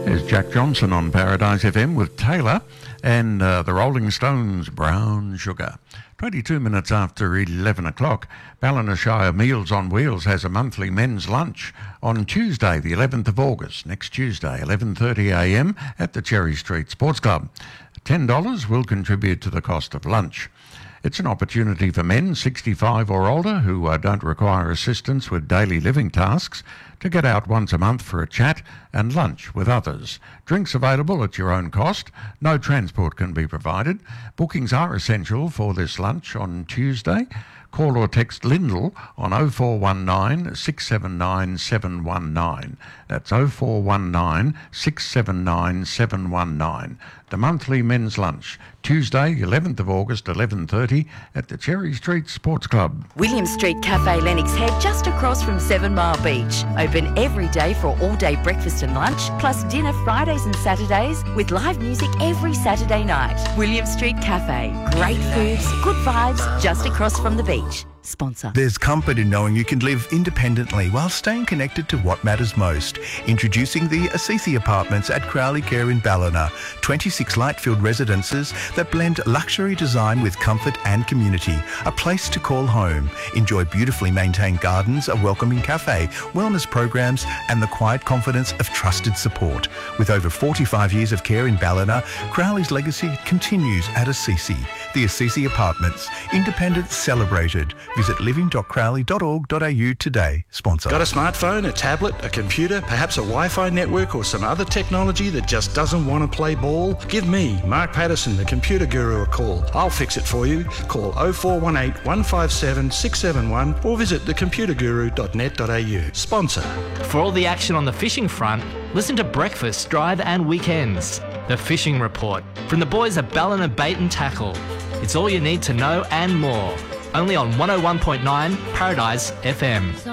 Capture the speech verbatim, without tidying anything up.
There's Jack Johnson on Paradise F M with Taylor and uh, the Rolling Stones' Brown Sugar. twenty-two minutes after eleven o'clock, Ballina Shire Meals on Wheels has a monthly men's lunch on Tuesday, the eleventh of August, next Tuesday, eleven thirty a m at the Cherry Street Sports Club. ten dollars will contribute to the cost of lunch. It's an opportunity for men sixty-five or older who uh, don't require assistance with daily living tasks to get out once a month for a chat and lunch with others. Drinks available at your own cost. No transport can be provided. Bookings are essential for this lunch on Tuesday. Call or text Lyndall on oh four one nine, six seven nine, seven one nine. That's oh four one nine, six seven nine, seven one nine. The monthly men's lunch, Tuesday, eleventh of August, eleven thirty at the Cherry Street Sports Club. William Street Cafe Lennox Head, just across from Seven Mile Beach. Open every day for all-day breakfast and lunch, plus dinner Fridays and Saturdays with live music every Saturday night. William Street Cafe. Great foods, good vibes, just across from the beach. Sponsor. There's comfort in knowing you can live independently while staying connected to what matters most. Introducing the Assisi Apartments at Crowley Care in Ballina. twenty-six light-filled residences that blend luxury design with comfort and community. A place to call home. Enjoy beautifully maintained gardens, a welcoming cafe, wellness programs and the quiet confidence of trusted support. With over forty-five years of care in Ballina, Crowley's legacy continues at Assisi. The Assisi Apartments. Independence celebrated. Visit living dot crowley dot org dot a u today. Sponsor. Got a smartphone, a tablet, a computer, perhaps a Wi-Fi network or some other technology that just doesn't want to play ball? Give me, Mark Patterson, the computer guru, a call. I'll fix it for you. Call oh four one eight, one five seven, six seven one or visit the computer guru dot net dot a u. Sponsor. For all the action on the fishing front, listen to Breakfast, Drive and Weekends. The Fishing Report from the boys at Ballina Bait and Tackle. It's all you need to know and more. Only on one oh one point nine Paradise F M.